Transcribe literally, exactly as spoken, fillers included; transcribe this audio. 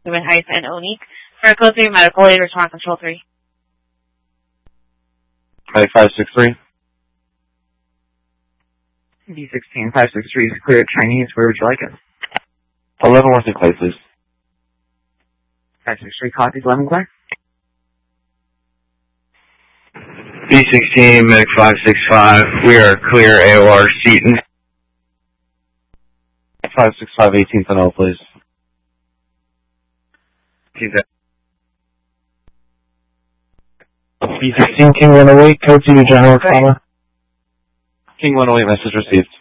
Human Heights and Onique. For code three, medical aid, respond control three. Medic five six three. D sixteen five six three is clear at Chinese. Where would you like it? eleven Worthing Clay, please. five six three copies, eleven Clay. D sixteen, Medic five six five. We are clear A O R Seaton. five six five eighteenth and O, please. D sixteen, King one oh eight, code two to General Trauma. King one oh eight, message received.